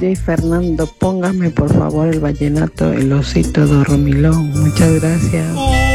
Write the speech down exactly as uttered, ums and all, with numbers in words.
D J Fernando, póngame por favor el vallenato El Osito Dormilón. Muchas gracias.